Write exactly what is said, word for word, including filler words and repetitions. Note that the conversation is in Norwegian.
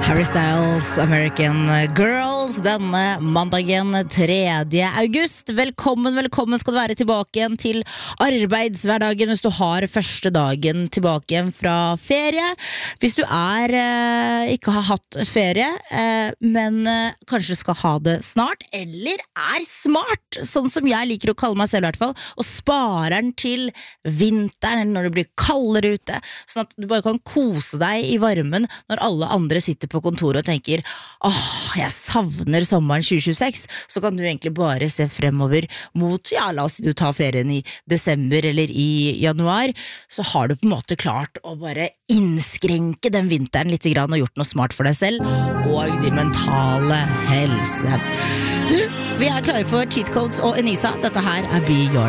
Harry Styles, American Girls, denne mandagen tredje august. Velkommen, velkommen skal du være tilbake igjen til arbeidshverdagen hvis du har første dagen tilbake igjen fra ferie. Hvis du er, eh, ikke har hatt ferie, eh, men eh, kanskje skal ha det snart, eller er smart, sånn som jeg liker å kalle meg selv i hvert fall, og sparer den til vinteren når det blir kaldere ute, sånn at du bare kan kose deg i varmen når alle andre sitter på kontoret og tenker åh, jeg savner sommeren tjue tjueseks, så kan du egentlig bare se fremover mot, ja, la oss si du tar ferien i desember eller i januar, så har du på en måte klart å bare innskrenke den vinteren litt grann og gjort noe smart for deg selv og din mentale helse. Du, vi er klare for Cheat Codes og Enisa. Dette her er Be Your